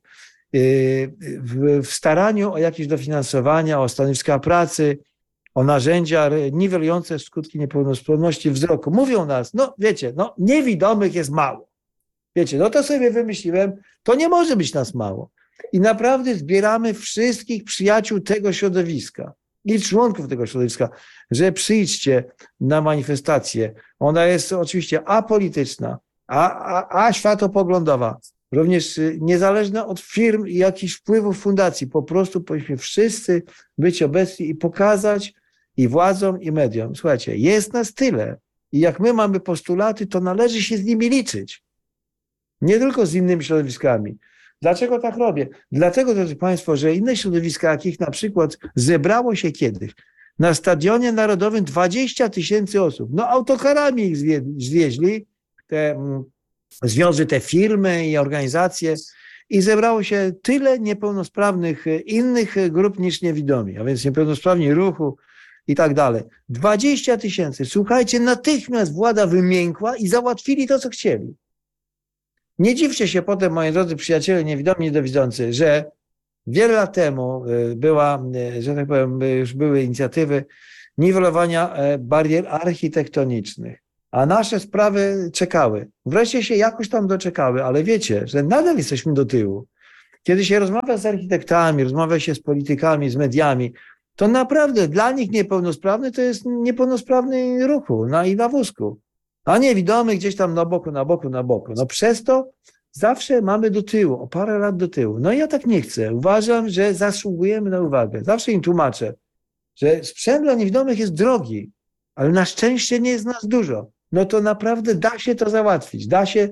W staraniu o jakieś dofinansowania, o stanowiska pracy, o narzędzia niwelujące skutki niepełnosprawności wzroku. Mówią nas, no wiecie, no niewidomych jest mało. Wiecie, no to sobie wymyśliłem, to nie może być nas mało. I naprawdę zbieramy wszystkich przyjaciół tego środowiska i członków tego środowiska, że przyjdźcie na manifestację. Ona jest oczywiście apolityczna, a, a, a światopoglądowa, również niezależna od firm i jakichś wpływów fundacji. Po prostu powinniśmy wszyscy być obecni i pokazać i władzom, i mediom. Słuchajcie, jest nas tyle i jak my mamy postulaty, to należy się z nimi liczyć. Nie tylko z innymi środowiskami. Dlaczego tak robię? Dlatego, drodzy Państwo, że inne środowiska, jakich na przykład zebrało się kiedyś na Stadionie Narodowym dwadzieścia tysięcy osób, no autokarami ich zwieźli, te związy, te firmy i organizacje i zebrało się tyle niepełnosprawnych innych grup niż niewidomi, a więc niepełnosprawni ruchu i tak dalej. dwadzieścia tysięcy. Słuchajcie, natychmiast władza wymiękła i załatwili to, co chcieli. Nie dziwcie się potem, moi drodzy przyjaciele niewidomi, niedowidzący, że wiele lat temu była, że tak powiem, już były inicjatywy niwelowania barier architektonicznych, a nasze sprawy czekały. Wreszcie się jakoś tam doczekały, ale wiecie, że nadal jesteśmy do tyłu. Kiedy się rozmawia z architektami, rozmawia się z politykami, z mediami, to naprawdę dla nich niepełnosprawny to jest niepełnosprawny ruchu na, i na wózku. A niewidomy gdzieś tam na boku, na boku, na boku. No przez to zawsze mamy do tyłu, o parę lat do tyłu. No ja tak nie chcę. Uważam, że zasługujemy na uwagę. Zawsze im tłumaczę, że sprzęt dla niewidomych jest drogi, ale na szczęście nie jest nas dużo. No to naprawdę da się to załatwić. Da się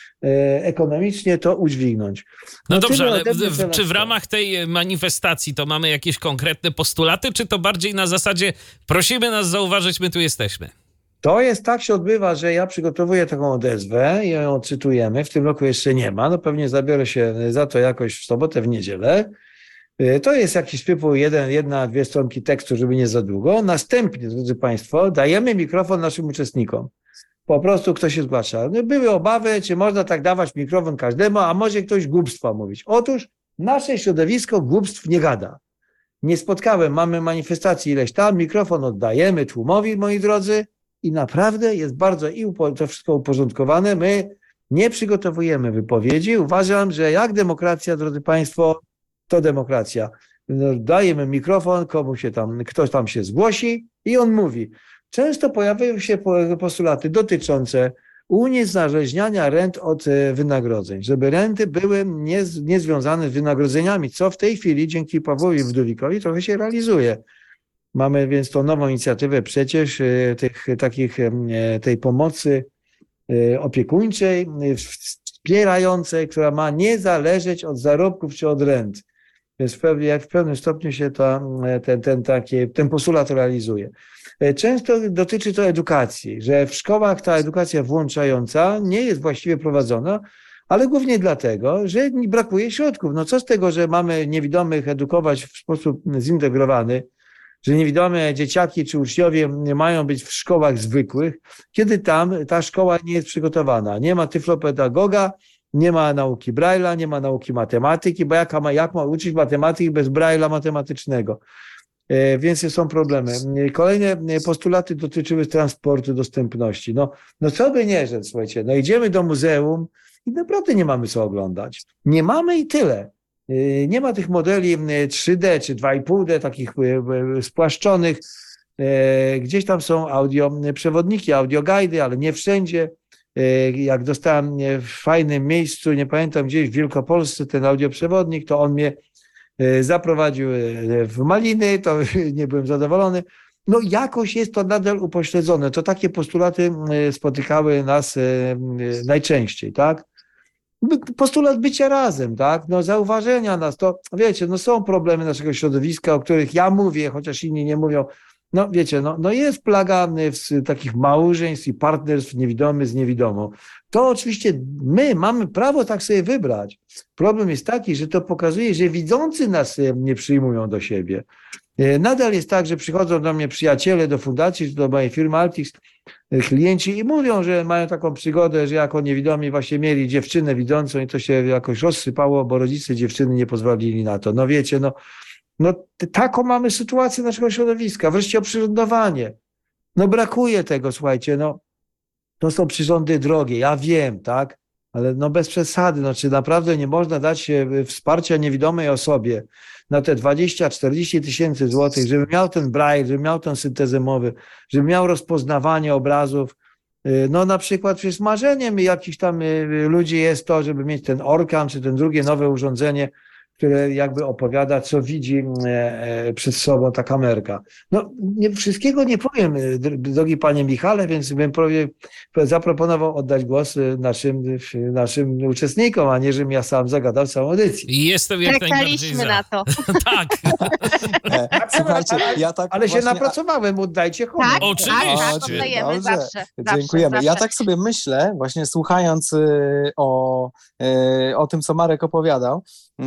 e, ekonomicznie to udźwignąć. No, no dobrze, ale w, czy w ramach tej manifestacji to mamy jakieś konkretne postulaty, czy to bardziej na zasadzie prosimy nas zauważyć, my tu jesteśmy? To jest tak się odbywa, że ja przygotowuję taką odezwę i ją odczytujemy. W tym roku jeszcze nie ma. No pewnie zabiorę się za to jakoś w sobotę, w niedzielę. To jest jakiś typu jeden, jedna, dwie stronki tekstu, żeby nie za długo. Następnie, drodzy Państwo, dajemy mikrofon naszym uczestnikom. Po prostu ktoś się zgłasza. Były obawy, czy można tak dawać mikrofon każdemu, a może ktoś głupstwa mówić. Otóż nasze środowisko głupstw nie gada. Nie spotkałem, mamy manifestację ileś tam, mikrofon oddajemy tłumowi, moi drodzy, i naprawdę jest bardzo i to wszystko uporządkowane. My nie przygotowujemy wypowiedzi. Uważam, że jak demokracja, drodzy Państwo, to demokracja. No, dajemy mikrofon, komu się tam, ktoś tam się zgłosi i on mówi. Często pojawiają się postulaty dotyczące uniezależniania rent od wynagrodzeń, żeby renty były nie, niezwiązane z wynagrodzeniami, co w tej chwili dzięki Pawłowi Wdówikowi trochę się realizuje. Mamy więc tą nową inicjatywę przecież tych, takich, tej pomocy opiekuńczej, wspierającej, która ma nie zależeć od zarobków czy od rent. Więc w pewnym, jak w pewnym stopniu się ta, ten, ten, taki, ten postulat realizuje. Często dotyczy to edukacji, że w szkołach ta edukacja włączająca nie jest właściwie prowadzona, ale głównie dlatego, że brakuje środków. No co z tego, że mamy niewidomych edukować w sposób zintegrowany, że niewidome dzieciaki czy uczniowie mają być w szkołach zwykłych, kiedy tam ta szkoła nie jest przygotowana. Nie ma tyflopedagoga, nie ma nauki Braille'a, nie ma nauki matematyki, bo jak ma, jak ma uczyć matematyki bez Braille'a matematycznego? E, więc są problemy. Kolejne postulaty dotyczyły transportu, dostępności. No, no co by nie rzec, słuchajcie, no idziemy do muzeum i naprawdę nie mamy co oglądać. Nie mamy i tyle. Nie ma tych modeli trzy D czy dwa i pół D, takich spłaszczonych. Gdzieś tam są audioprzewodniki, audioguidy, ale nie wszędzie. Jak dostałem w fajnym miejscu, nie pamiętam, gdzieś w Wielkopolsce ten audioprzewodnik, to on mnie zaprowadził w maliny, to nie byłem zadowolony. No jakoś jest to nadal upośledzone. To takie postulaty spotykały nas najczęściej, tak? Postulat bycia razem, tak? No zauważenia nas, to wiecie, no są problemy naszego środowiska, o których ja mówię, chociaż inni nie mówią. No wiecie, no, no jest plaga takich małżeństw i partnerstw niewidomych z niewidomą. To oczywiście my mamy prawo tak sobie wybrać. Problem jest taki, że to pokazuje, że widzący nas nie przyjmują do siebie. Nadal jest tak, że przychodzą do mnie przyjaciele, do fundacji, do mojej firmy Altix, klienci i mówią, że mają taką przygodę, że jako niewidomi właśnie mieli dziewczynę widzącą i to się jakoś rozsypało, bo rodzice dziewczyny nie pozwolili na to. No wiecie, no, no taką mamy sytuację naszego środowiska. Wreszcie oprzyrządowanie. No brakuje tego, słuchajcie, no to są przyrządy drogie, ja wiem, tak, ale no bez przesady, no czy naprawdę nie można dać wsparcia niewidomej osobie na te dwadzieścia czterdzieści tysięcy złotych, żeby miał ten braille, żeby miał tę syntezę mowy, żeby miał rozpoznawanie obrazów. No na przykład przecież marzeniem jakichś tam ludzi jest to, żeby mieć ten Orkan, czy ten drugie nowe urządzenie, które jakby opowiada, co widzi przed sobą ta kamerka. No nie, wszystkiego nie powiem, drogi panie Michale, więc bym prawie zaproponował oddać głos naszym, naszym uczestnikom, a nie żebym ja sam zagadał całą audycję. Jestem jak najbardziej za. na to. Tak. Słuchajcie, ja tak Ale właśnie... się napracowałem, oddajcie honor. Tak, Oczywiście. tak, tak, Dobrze, oddajemy dobrze. zawsze, zawsze. Dziękujemy. Zawsze. Ja tak sobie myślę, właśnie słuchając y, o, y, o tym, co Marek opowiadał, y,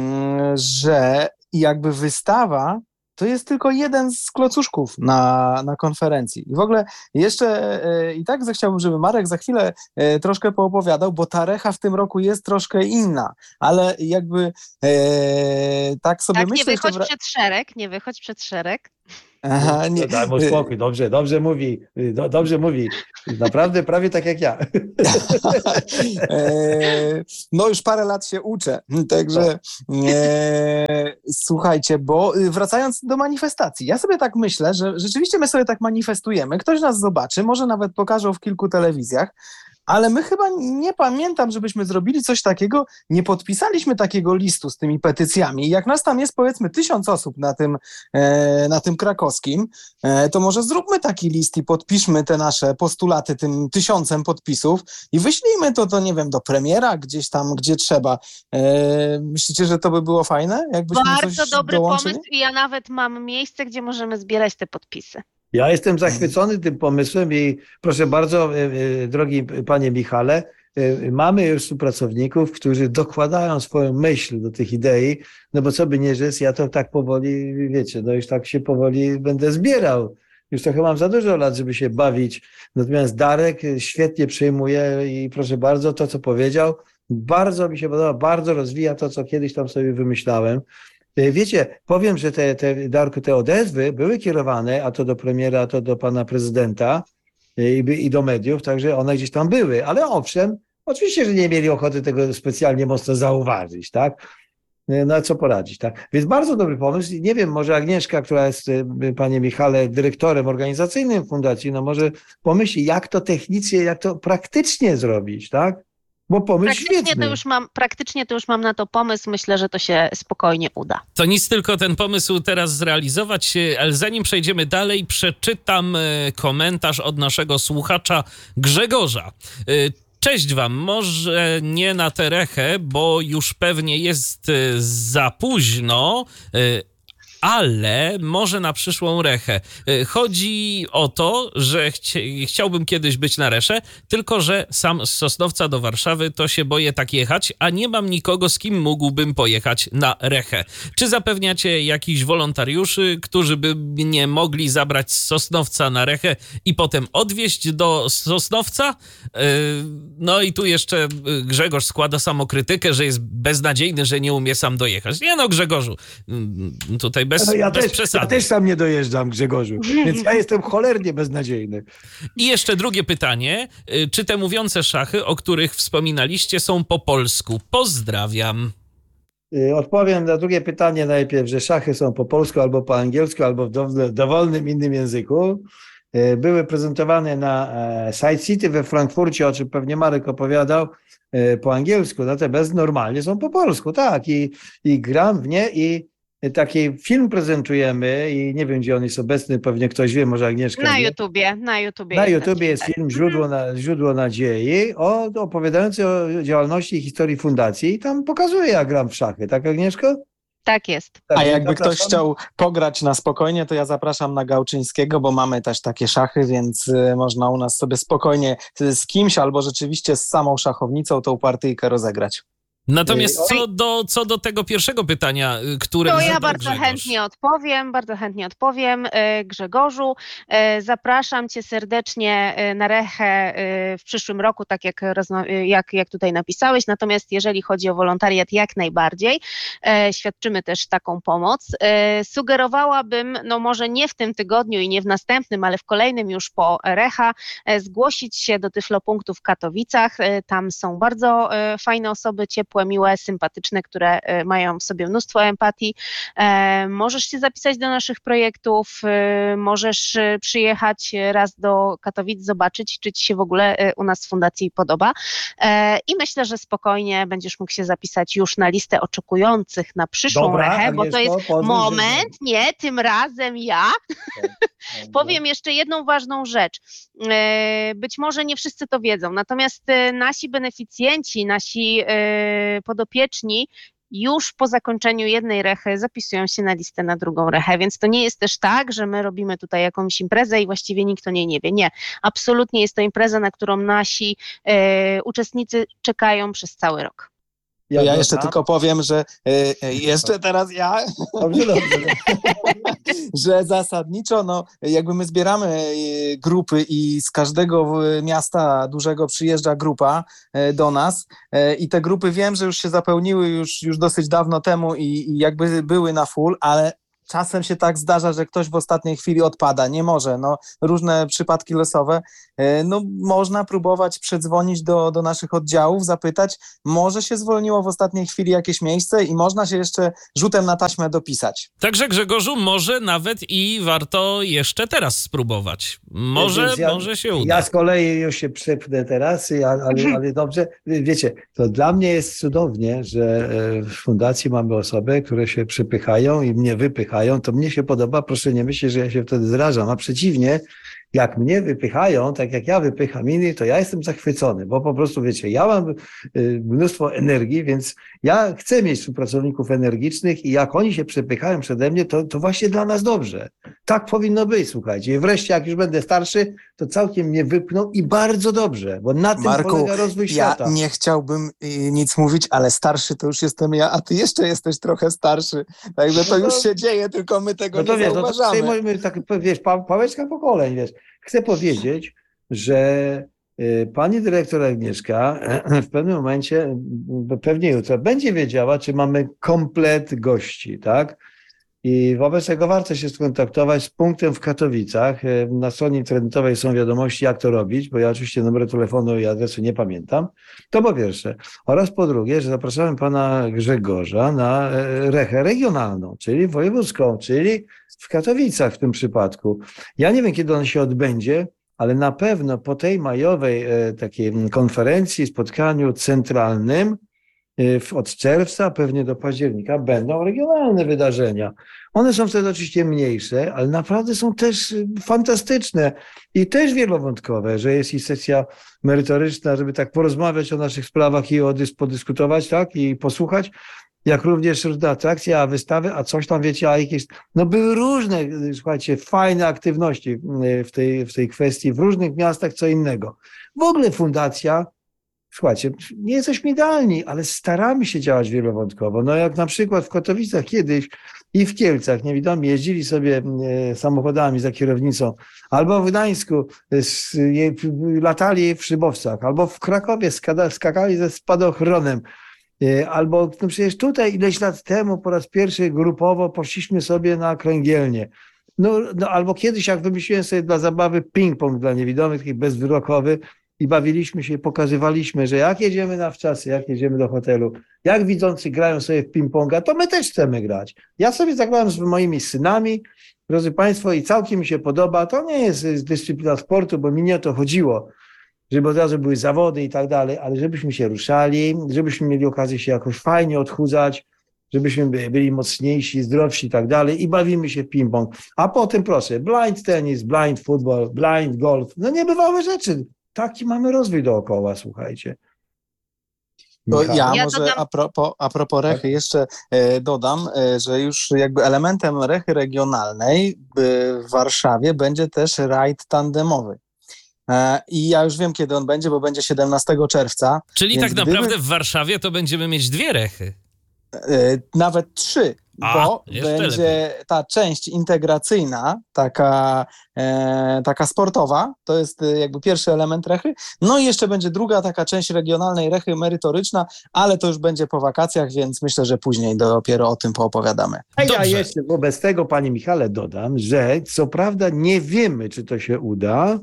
że jakby wystawa to jest tylko jeden z klocuszków na, na konferencji. I w ogóle jeszcze y, i tak chciałbym, żeby Marek za chwilę y, troszkę poopowiadał, bo ta recha w tym roku jest troszkę inna, ale jakby y, tak sobie Tak, myślę... nie wychodź że... przed szereg, nie wychodź przed szereg. Aha, nie. Daj mu spokój, dobrze, dobrze mówi, do, dobrze mówi. Naprawdę prawie tak jak ja. No już parę lat się uczę, także e, słuchajcie, bo wracając do manifestacji, ja sobie tak myślę, że rzeczywiście my sobie tak manifestujemy, ktoś nas zobaczy, może nawet pokażą w kilku telewizjach, ale my chyba nie pamiętam, żebyśmy zrobili coś takiego, nie podpisaliśmy takiego listu z tymi petycjami. I jak nas tam jest powiedzmy tysiąc osób na tym, e, na tym krakowskim, e, to może zróbmy taki list i podpiszmy te nasze postulaty tym tysiącem podpisów i wyślijmy to, to nie wiem, do premiera gdzieś tam, gdzie trzeba. E, myślicie, że to by było fajne? Jakbyśmy Bardzo coś dobry dołączyli? pomysł i ja nawet mam miejsce, gdzie możemy zbierać te podpisy. Ja jestem zachwycony tym pomysłem i proszę bardzo, drogi panie Michale, mamy już współpracowników, którzy dokładają swoją myśl do tych idei, no bo co by nie rzec, ja to tak powoli, wiecie, no już tak się powoli będę zbierał. Już trochę mam za dużo lat, żeby się bawić. Natomiast Darek świetnie przyjmuje i proszę bardzo, to co powiedział, bardzo mi się podoba, bardzo rozwija to, co kiedyś tam sobie wymyślałem. Wiecie, powiem, że te, te, Darku, te odezwy były kierowane, a to do premiera, a to do pana prezydenta i, i do mediów, także one gdzieś tam były, ale owszem, oczywiście, że nie mieli ochoty tego specjalnie mocno zauważyć, tak? No a co poradzić, tak? Więc bardzo dobry pomysł. Nie wiem, może Agnieszka, która jest, panie Michale, dyrektorem organizacyjnym fundacji, no może pomyśli, jak to technicznie, jak to praktycznie zrobić, tak? Bo pomysł Praktycznie świetny. to, już mam, praktycznie to już mam na to pomysł. Myślę, że to się spokojnie uda. To nic, tylko ten pomysł teraz zrealizować, ale zanim przejdziemy dalej, przeczytam komentarz od naszego słuchacza Grzegorza. Cześć wam, może nie na terechę, bo już pewnie jest za późno, ale może na przyszłą rechę. Chodzi o to, że chci- chciałbym kiedyś być na resze, tylko że sam z Sosnowca do Warszawy to się boję tak jechać, a nie mam nikogo, z kim mógłbym pojechać na rechę. Czy zapewniacie jakichś wolontariuszy, którzy by mnie mogli zabrać z Sosnowca na rechę i potem odwieźć do Sosnowca? No i tu jeszcze Grzegorz składa samokrytykę, że jest beznadziejny, że nie umie sam dojechać. Nie no, Grzegorzu, tutaj bez, ja, bez też, przesady. ja też sam nie dojeżdżam, Grzegorzu, więc ja jestem cholernie beznadziejny. I jeszcze drugie pytanie. Czy te mówiące szachy, o których wspominaliście, są po polsku? Pozdrawiam. Odpowiem na drugie pytanie najpierw, że szachy są po polsku albo po angielsku, albo w dowolnym, dowolnym innym języku. Były prezentowane na Side City we Frankfurcie, o czym pewnie Marek opowiadał, po angielsku, natomiast normalnie są po polsku, tak. I, i gram w nie i taki film prezentujemy i nie wiem, gdzie on jest obecny, pewnie ktoś wie, może Agnieszka Na wie. YouTubie, na YouTubie. Na jest YouTubie ten jest film. film Źródło, na, Źródło Nadziei, o, opowiadający o działalności i historii fundacji i tam pokazuje, jak gram w szachy, tak Agnieszko? Tak jest. Tak, A więc jakby ktoś zapraszam. chciał pograć na spokojnie, to ja zapraszam na Gałczyńskiego, bo mamy też takie szachy, więc y, można u nas sobie spokojnie z kimś albo rzeczywiście z samą szachownicą tą partyjkę rozegrać. Natomiast Oj. co do, co do tego pierwszego pytania, y, które To ja zadał bardzo Grzegorz. chętnie odpowiem, bardzo chętnie odpowiem. E, Grzegorzu, e, zapraszam Cię serdecznie e, na Rechę e, w przyszłym roku, tak jak, rozma- e, jak, jak tutaj napisałeś, natomiast jeżeli chodzi o wolontariat, jak najbardziej. E, Świadczymy też taką pomoc. E, Sugerowałabym, no może nie w tym tygodniu i nie w następnym, ale w kolejnym już po Recha, e, zgłosić się do Tyflopunktu w Katowicach. E, Tam są bardzo e, fajne osoby, ciepłe, miłe, sympatyczne, które e, mają w sobie mnóstwo empatii. E, Możesz się zapisać do naszych projektów, e, możesz e, przyjechać raz do Katowic, zobaczyć, czy Ci się w ogóle e, u nas w fundacji podoba. E, I myślę, że spokojnie będziesz mógł się zapisać już na listę oczekujących na przyszłą Dobra, Rechę, bo to Agnieszko, jest pozwól, że- moment, nie, tym razem ja. Powiem jeszcze jedną ważną rzecz. E, Być może nie wszyscy to wiedzą, natomiast e, nasi beneficjenci, nasi e, podopieczni już po zakończeniu jednej rechy zapisują się na listę na drugą rechę, więc to nie jest też tak, że my robimy tutaj jakąś imprezę i właściwie nikt o niej nie wie. Nie, absolutnie jest to impreza, na którą nasi e, uczestnicy czekają przez cały rok. To ja jeszcze dodam. tylko powiem, że y, y, jeszcze teraz ja, Dobrze, dobrze. że zasadniczo, no, jakby my zbieramy y, grupy i z każdego y, miasta dużego przyjeżdża grupa y, do nas y, i te grupy wiem, że już się zapełniły już, już dosyć dawno temu i, i jakby były na full, ale czasem się tak zdarza, że ktoś w ostatniej chwili odpada, nie może, no różne przypadki losowe, y, no można próbować przedzwonić do, do naszych oddziałów, zapytać, może się zwolniło w ostatniej chwili jakieś miejsce i można się jeszcze rzutem na taśmę dopisać. Także Grzegorzu, może nawet i warto jeszcze teraz spróbować. Może, Więc ja- może się uda. Ja z kolei już się przepnę teraz, ja- ale, ale dobrze. Wiecie, to dla mnie jest cudownie, że e, w fundacji mamy osoby, które się przypychają i mnie wypychają. To mnie się podoba, proszę nie myśleć, że ja się wtedy zrażam, a przeciwnie, jak mnie wypychają, tak jak ja wypycham innych, to ja jestem zachwycony, bo po prostu wiecie, ja mam y, mnóstwo energii, więc ja chcę mieć współpracowników energicznych i jak oni się przepychają przede mnie, to, to właśnie dla nas dobrze. Tak powinno być, słuchajcie. I wreszcie, jak już będę starszy, to całkiem mnie wypną i bardzo dobrze, bo na tym Marku, polega rozwój ja świata. nie chciałbym y, nic mówić, ale starszy to już jestem ja, a ty jeszcze jesteś trochę starszy. Także to No to- już się dzieje, tylko my tego No to nie wiesz, no to zauważamy. tutaj możemy tak, wiesz, pa, pałeczka pokoleń, wiesz. Chcę powiedzieć, że y, pani dyrektor Agnieszka w pewnym momencie, y, pewnie jutro, będzie wiedziała, czy mamy komplet gości, tak? I wobec tego warto się skontaktować z punktem w Katowicach. Y, Na stronie internetowej są wiadomości, jak to robić, bo ja oczywiście numeru telefonu i adresu nie pamiętam. To po pierwsze. Oraz po drugie, że zapraszamy pana Grzegorza na e, rechę regionalną, czyli wojewódzką, czyli w Katowicach w tym przypadku. Ja nie wiem, kiedy on się odbędzie, ale na pewno po tej majowej e, takiej konferencji, spotkaniu centralnym e, w- od czerwca pewnie do października będą regionalne wydarzenia. One są wtedy oczywiście mniejsze, ale naprawdę są też y, fantastyczne i też wielowątkowe, że jest i sesja merytoryczna, żeby tak porozmawiać o naszych sprawach i o dys- podyskutować, tak, i posłuchać, jak również różne atrakcje, a wystawy, a coś tam, wiecie, a jakieś, no były różne, y, słuchajcie, fajne aktywności y, w tej, w tej kwestii, w różnych miastach co innego. W ogóle fundacja, słuchajcie, nie jesteśmy idealni, ale staramy się działać wielowątkowo. No jak na przykład w Katowicach kiedyś i w Kielcach niewidomi jeździli sobie e, samochodami za kierownicą, albo w Gdańsku e, s- je- latali w szybowcach, albo w Krakowie skada, skakali ze spadochronem, e, albo no przecież tutaj ileś lat temu po raz pierwszy grupowo poszliśmy sobie na kręgielnię. No, no albo kiedyś jak wymyśliłem sobie dla zabawy ping-pong dla niewidomych, taki bezwyrokowy, i bawiliśmy się, pokazywaliśmy, że jak jedziemy na wczasy, jak jedziemy do hotelu, jak widzący grają sobie w ping-ponga, to my też chcemy grać. Ja sobie zagrałem z moimi synami, drodzy Państwo, i całkiem mi się podoba. To nie jest y, dyscyplina sportu, bo mi nie o to chodziło, żeby od razu były zawody i tak dalej, ale żebyśmy się ruszali, żebyśmy mieli okazję się jakoś fajnie odchudzać, żebyśmy by- byli mocniejsi, zdrowsi i tak dalej i bawimy się w ping-pong. A potem proszę, blind tenis, blind football, blind golf, no niebywałe rzeczy. Taki mamy rozwój dookoła, słuchajcie. To Michał? ja, Ja może dodam- a propos, a propos rechy Tak. jeszcze e, dodam, e, że już jakby elementem rechy regionalnej e, w Warszawie będzie też rajd tandemowy. E, I ja już wiem, kiedy on będzie, bo będzie siedemnastego czerwca. Czyli Więc tak gdyby- naprawdę w Warszawie to będziemy mieć dwie rechy. E, nawet trzy, A, bo jeszcze będzie ta część integracyjna, taka, e, taka sportowa, to jest e, jakby pierwszy element rechy. No i jeszcze będzie druga taka część regionalnej rechy merytoryczna, ale to już będzie po wakacjach, więc myślę, że później dopiero o tym poopowiadamy. A ja Dobrze. jeszcze wobec tego, panie Michale, dodam, że co prawda nie wiemy, czy to się uda,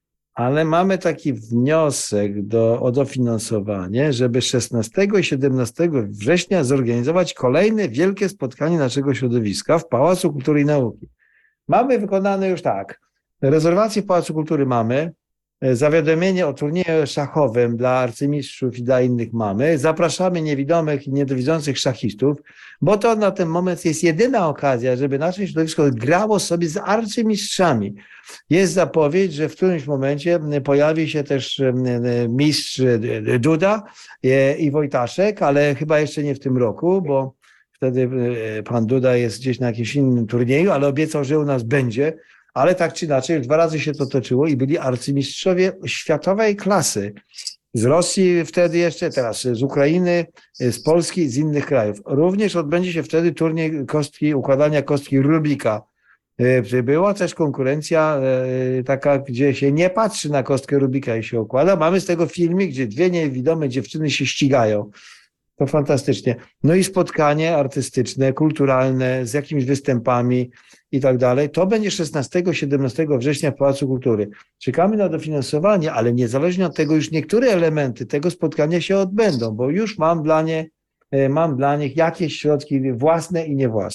ale mamy taki wniosek do, o dofinansowanie, żeby szesnastego i siedemnastego września zorganizować kolejne wielkie spotkanie naszego środowiska w Pałacu Kultury i Nauki. Mamy wykonane już tak. Rezerwację w Pałacu Kultury mamy, e, zawiadomienie o turnieju szachowym dla arcymistrzów i dla innych mamy. Zapraszamy niewidomych i niedowidzących szachistów, bo to na ten moment jest jedyna okazja, żeby nasze środowisko grało sobie z arcymistrzami. Jest zapowiedź, że w którymś momencie pojawi się też em, em, mistrz e, Duda e, i Wojtaszek, ale chyba jeszcze nie w tym roku, bo wtedy e, pan Duda jest gdzieś na jakimś innym turnieju, ale obiecał, że u nas będzie. Ale tak czy inaczej, już dwa razy się to toczyło i byli arcymistrzowie światowej klasy. Z Rosji wtedy jeszcze, teraz z Ukrainy, z Polski, z innych krajów. Również odbędzie się wtedy turniej kostki, układania kostki Rubika. E, Była też konkurencja e, taka, gdzie się nie patrzy na kostkę Rubika i się układa. Mamy z tego filmik, gdzie dwie niewidome dziewczyny się ścigają. To fantastycznie. No i spotkanie artystyczne, kulturalne, z jakimiś występami i tak dalej. To będzie szesnastego siedemnastego września w Pałacu Kultury. Czekamy na dofinansowanie, ale niezależnie od tego już niektóre elementy tego spotkania się odbędą, bo już mam dla nie, e, mam dla nich jakieś środki własne i niewłasne.